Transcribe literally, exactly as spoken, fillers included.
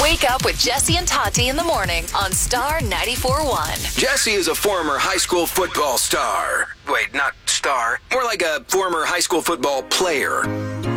Wake up with Jesse and Tati in the morning on Star ninety-four point one. Jesse is a former high school football star. Wait, not star. More like a former high school football player.